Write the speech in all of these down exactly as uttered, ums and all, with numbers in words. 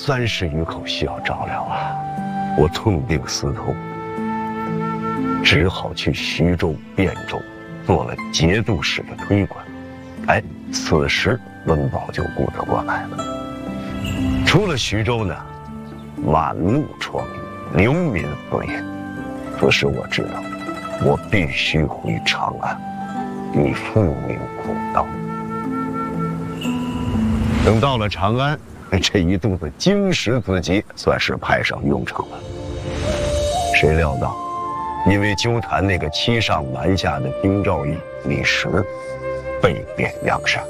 三十余口需要照料啊，我痛定思痛，只好去徐州、汴州做了节度使的推官。哎，此时温饱就顾得过来了。出了徐州呢，满目疮痍，流民四野。此时我知道，我必须回长安，与父明公道。等到了长安，这一肚子经史子集算是派上用场了。谁料到，因为纠弹那个欺上瞒下的丁兆义、李实，被贬阳山。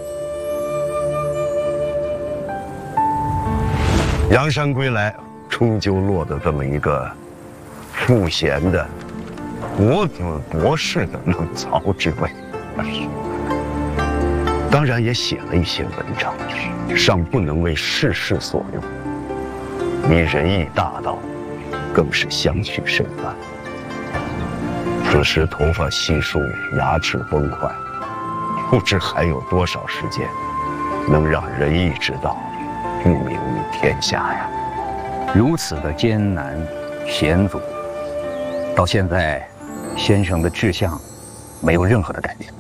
阳山归来，终究落得这么一个赋闲的国子博士的冷槽之位。当然也写了一些文章，尚不能为世事所用。你仁义大道，更是相去甚远。此时头发稀疏，牙齿崩坏，不知还有多少时间能让仁义之道不名于天下呀！ 如此的艰难险阻，到现在，先生的志向没有任何的改变。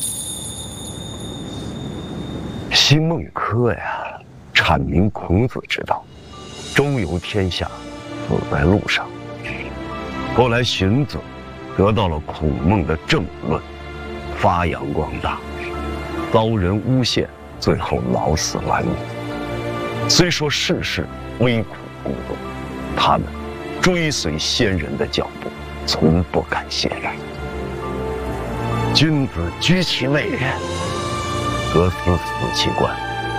新孟轲呀，阐明孔子之道，周游天下，死在路上。后来荀子得到了孔孟的政论，发扬光大，遭人诬陷，最后老死万民。虽说世事危苦工作，他们追随先人的脚步，从不敢懈怠。君子居其位，则思死其官；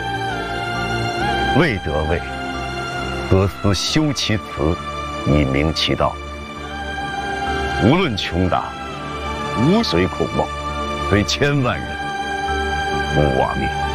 未得位，则思修其辞，以明其道。无论穷达，无随孔孟，虽千万人，勿忘命。